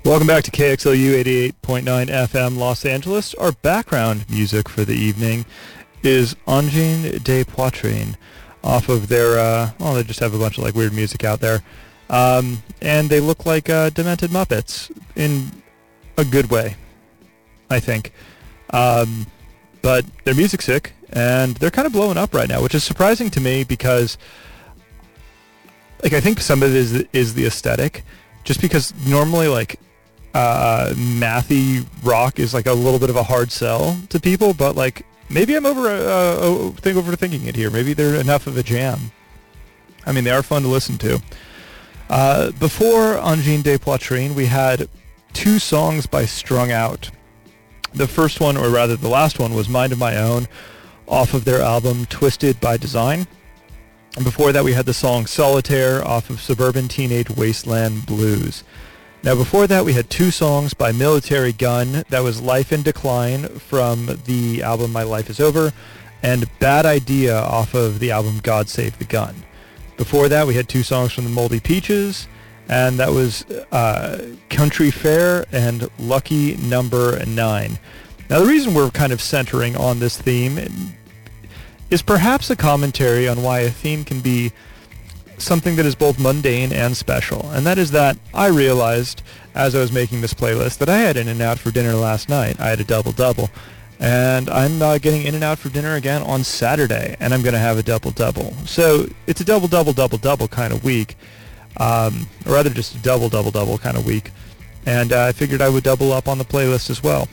Welcome back to KXLU 88.9 FM Los Angeles. Our background music for the evening is Engin de Poitrine off of their, they just have a bunch of like weird music out there. And they look like demented Muppets in a good way, I think. But their music's sick, and they're kind of blowing up right now, which is surprising to me because I think some of it is the aesthetic, just because normally mathy rock is like a little bit of a hard sell to people, but like maybe I'm overthinking it here. Maybe they're enough of a jam. I mean, they are fun to listen to. Before Engin de Poitrine, we had two songs by Strung Out. The first one, or rather the last one, was Mind of My Own off of their album Twisted by Design. And before that, we had the song Solitaire off of Suburban Teenage Wasteland Blues. Now, before that, we had two songs by Military Gun. That was Life in Decline from the album My Life Is Over, and Bad Idea off of the album God Save the Gun. Before that, we had two songs from the Moldy Peaches, and that was Country Fair and Lucky Number 9. Now, the reason we're kind of centering on this theme is perhaps a commentary on why a theme can be something that is both mundane and special, and that is that I realized as I was making this playlist that I had In-N-Out for dinner last night. I had a double-double, and I'm getting In-N-Out for dinner again on Saturday, and I'm going to have a double-double. So it's a double-double-double-double kind of week, or rather just a double-double-double kind of week, and I figured I would double up on the playlist as well.